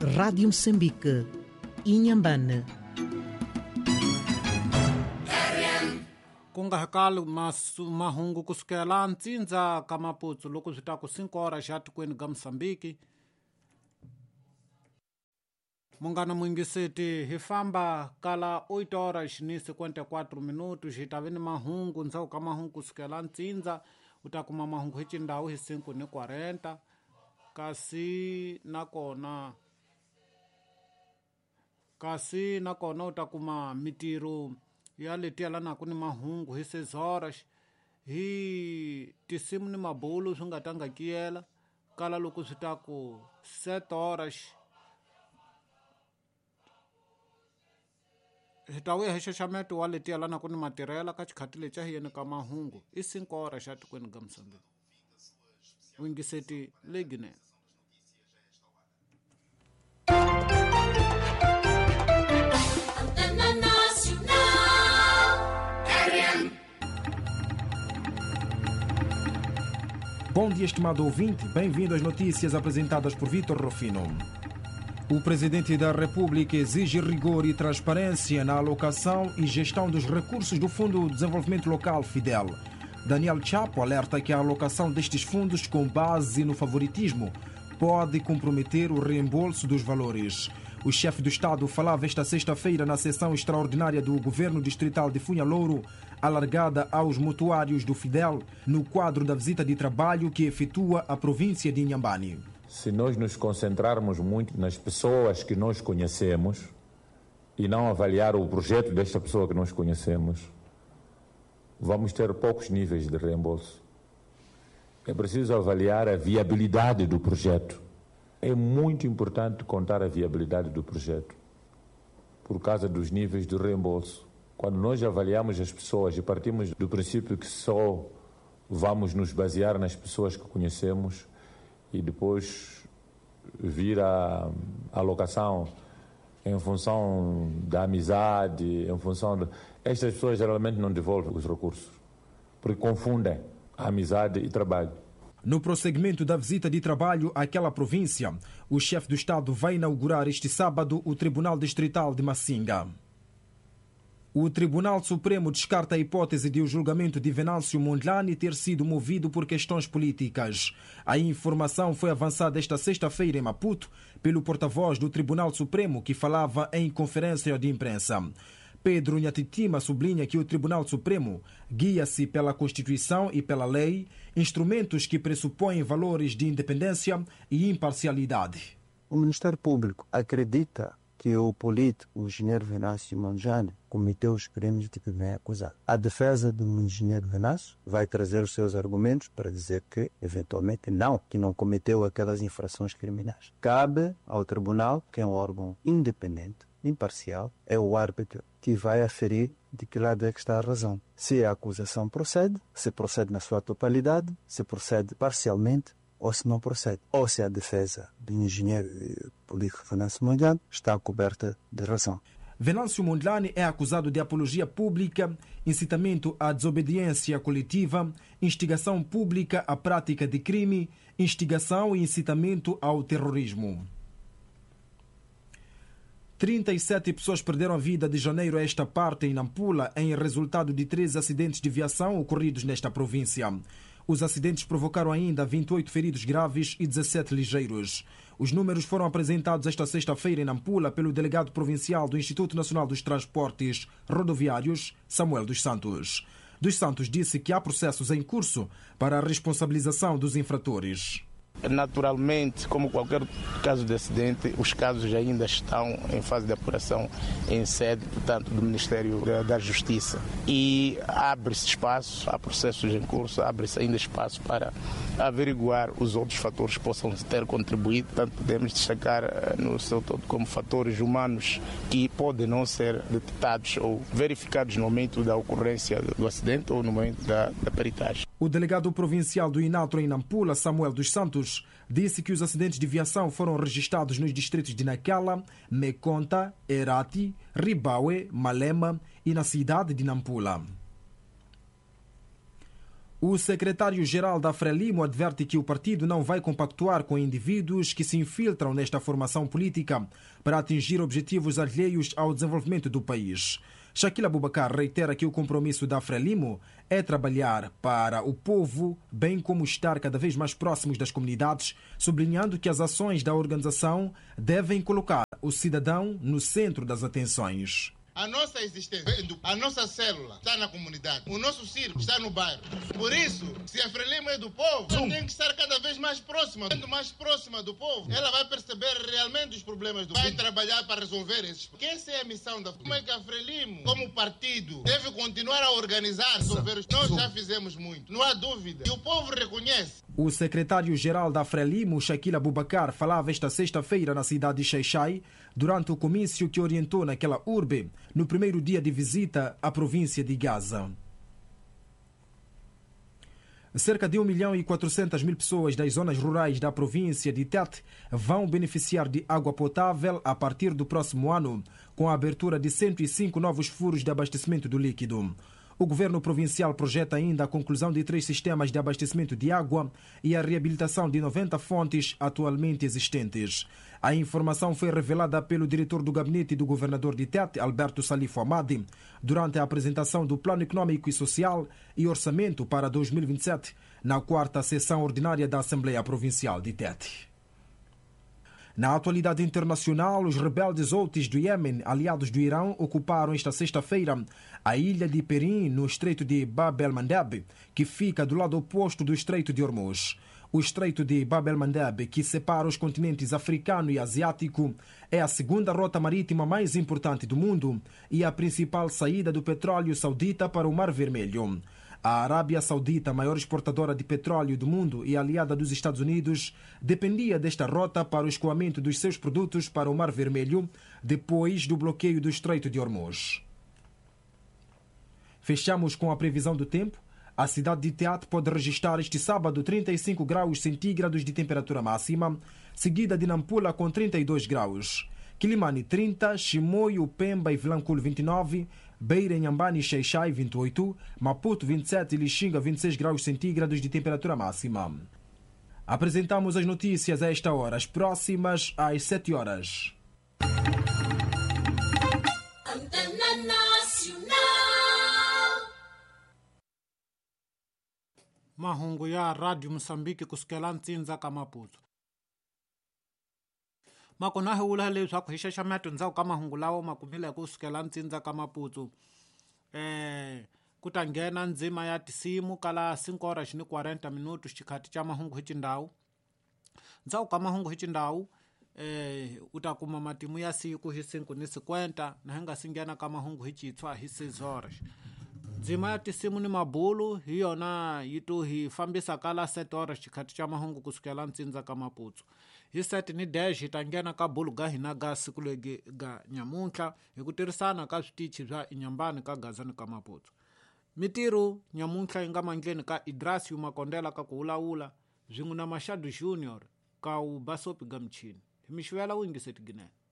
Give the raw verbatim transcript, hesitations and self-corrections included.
Rádio Moçambique, Inhambane. Kungahakali mahungu kusukela ntsinza ka Maputo loko swi ta ku cinco horas ya tikweni ga Moçambique. Mungana mwingiseti hi famba kala oito horas ni cinquenta e quatro minutos hi ta veni mahungu ndzhaku ka mahungu kusukela ntsinza u ta kuma mahungu hi tindhawu hi cinco ni quarenta kasi nakona kasi nakona u ta kuma mintirho ya leti yelanaka ni mahungu hi seis horas hi tisimu ni mabulu swi nga ta nga kiyela kala loko swi ta ku sete horas hi ta vuya hi xaxameto wa leti yelanaka ni matirhela ka xikhati lexi a hi yeni ka mahungu i cinco horas ya tikweni ga Moçambique. Wingiseti leginene. Bom dia, estimado ouvinte. Bem-vindo às notícias apresentadas por Vítor Rufino. O Presidente da República exige rigor e transparência na alocação e gestão dos recursos do Fundo de Desenvolvimento Local, FIDEL. Daniel Chapo alerta que a alocação destes fundos com base no favoritismo pode comprometer o reembolso dos valores. O chefe do Estado falava esta sexta-feira na sessão extraordinária do Governo Distrital de Funha Louro, alargada aos mutuários do FIDEL, no quadro da visita de trabalho que efetua a província de Inhambane. Se nós nos concentrarmos muito nas pessoas que nós conhecemos e não avaliar o projeto desta pessoa que nós conhecemos, vamos ter poucos níveis de reembolso. É preciso avaliar a viabilidade do projeto. É muito importante contar a viabilidade do projeto por causa dos níveis de reembolso. Quando nós avaliamos as pessoas e partimos do princípio que só vamos nos basear nas pessoas que conhecemos e depois vir a alocação em função da amizade, em função de... Estas pessoas geralmente não devolvem os recursos, porque confundem a amizade e trabalho. No prosseguimento da visita de trabalho àquela província, o chefe do Estado vai inaugurar este sábado o Tribunal Distrital de Massinga. O Tribunal Supremo descarta a hipótese de o julgamento de Venâncio Mondlane ter sido movido por questões políticas. A informação foi avançada esta sexta-feira em Maputo pelo porta-voz do Tribunal Supremo, que falava em conferência de imprensa. Pedro Nhatitima sublinha que o Tribunal Supremo guia-se pela Constituição e pela lei, instrumentos que pressupõem valores de independência e imparcialidade. O Ministério Público acredita que o político, o engenheiro Venâncio Mondlane, cometeu os crimes de que vem acusado. A defesa do engenheiro Venâncio vai trazer os seus argumentos para dizer que, eventualmente, não, que não cometeu aquelas infrações criminais. Cabe ao tribunal, que é um órgão independente, imparcial, é o árbitro que vai aferir de que lado é que está a razão. Se a acusação procede, se procede na sua totalidade, se procede parcialmente ou se não procede. Ou se a defesa do engenheiro político Venâncio Mondlane está coberta de razão. Venâncio Mondlane é acusado de apologia pública, incitamento à desobediência coletiva, instigação pública à prática de crime, instigação e incitamento ao terrorismo. trinta e sete pessoas perderam a vida de janeiro a esta parte em Nampula em resultado de três acidentes de viação ocorridos nesta província. Os acidentes provocaram ainda vinte e oito feridos graves e dezassete ligeiros. Os números foram apresentados esta sexta-feira em Nampula pelo delegado provincial do Instituto Nacional dos Transportes Rodoviários, Samuel dos Santos. Dos Santos disse que há processos em curso para a responsabilização dos infratores. Naturalmente, como qualquer caso de acidente, os casos ainda estão em fase de apuração em sede, portanto, do Ministério da Justiça. E abre-se espaço, há processos em curso, abre-se ainda espaço para averiguar os outros fatores que possam ter contribuído. Portanto, podemos destacar no seu todo como fatores humanos que podem não ser detectados ou verificados no momento da ocorrência do acidente ou no momento da, da peritagem. O delegado provincial do INATRO em Nampula, Samuel dos Santos, disse que os acidentes de viação foram registrados nos distritos de Naquela, Meconta, Herati, Ribaue, Malema e na cidade de Nampula. O secretário-geral da Frelimo adverte que o partido não vai compactuar com indivíduos que se infiltram nesta formação política para atingir objetivos alheios ao desenvolvimento do país. Shakil Abubakar reitera que o compromisso da Frelimo é trabalhar para o povo, bem como estar cada vez mais próximos das comunidades, sublinhando que as ações da organização devem colocar o cidadão no centro das atenções. A nossa existência, a nossa célula está na comunidade, o nosso circo está no bairro. Por isso, se a Frelimo é do povo, ela tem que estar cada vez mais próxima. Sendo mais próxima do povo, ela vai perceber realmente os problemas do povo. Vai trabalhar para resolver esses problemas. Essa é a missão da Frelimo. Como é que a Frelimo, como partido, deve continuar a organizar, resolver os... Nós já fizemos muito, não há dúvida. E o povo reconhece. O secretário-geral da Frelimo, Shakil Abubakar, falava esta sexta-feira na cidade de Xai-Xai, durante o comício que orientou naquela urbe, no primeiro dia de visita à província de Gaza. Cerca de um milhão e quatrocentas mil pessoas das zonas rurais da província de Tete vão beneficiar de água potável a partir do próximo ano, com a abertura de cento e cinco novos furos de abastecimento do líquido. O governo provincial projeta ainda a conclusão de três sistemas de abastecimento de água e a reabilitação de noventa fontes atualmente existentes. A informação foi revelada pelo diretor do gabinete do governador de Tete, Alberto Salifo Amadi, durante a apresentação do Plano Econômico e Social e Orçamento para dois mil e vinte e sete, na quarta sessão ordinária da Assembleia Provincial de Tete. Na atualidade internacional, os rebeldes Houthis do Iêmen, aliados do Irão, ocuparam esta sexta-feira a ilha de Perim, no estreito de Bab el-Mandeb, que fica do lado oposto do estreito de Hormuz. O estreito de Bab el-Mandeb, que separa os continentes africano e asiático, é a segunda rota marítima mais importante do mundo e a principal saída do petróleo saudita para o Mar Vermelho. A Arábia Saudita, maior exportadora de petróleo do mundo e aliada dos Estados Unidos, dependia desta rota para o escoamento dos seus produtos para o Mar Vermelho, depois do bloqueio do Estreito de Hormuz. Fechamos com a previsão do tempo. A cidade de Tete pode registrar este sábado trinta e cinco graus centígrados de temperatura máxima, seguida de Nampula com trinta e dois graus. Quilimane trinta, Chimoio, Pemba e Vilanculo vinte e nove, Beira, Inhambane e Xai-Xai vinte e oito, Maputo vinte e sete e Lixinga vinte e seis graus centígrados de temperatura máxima. Apresentamos as notícias a esta hora, as próximas às sete horas. Antena Nacional. Mahungu ya Rádio Moçambique kusikela ntsinza ka Maputo. Makona heula leswaku hi xaxameta ndzhaku ka mahungu lawo makumile ku sukela ntsinza ka Maputo. Eh ku ta nghena ndzima ya tisimu kala cinco horas ni quarenta minutos xikhati xa mahungu hi tindhawu. Ndzhaku ka mahungu hi tindhawu eh u ta kuma matimu ya siku hi cinco ni cinquenta na nga si nghena ka mahungu hi citswa hi seis horas. Ndzima ya tisimu ni mabulu hi yona yi to hi fambisa kala sete horas xikhati xa mahungu kusukela ntsinza ka Maputo. Hi sete ni dash hi ta nghena ka bulu ga hina ga siku legi ga nyamuntlha hi ku tirhisana ka switichi bya Inhambane ka Gaza ni ka Maputo. Mitiru nyamuntlha yi nga mandleni ka Idrasio Makondela ka ku hulawula byi na Machado Junior ka u Basopi ga mchini. Hi mi xivela wingiseti ginene.